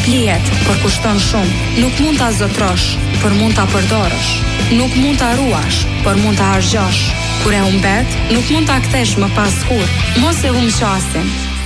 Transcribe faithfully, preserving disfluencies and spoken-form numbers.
Flihet, por kushton shumë. Nuk mund ta zotrosh, por mund ta përdorësh. Nuk mund ta ruash, por mund ta harxhosh. Kur e humbet, nuk mund ta kthesh më pas kur. Mos e humb qasin.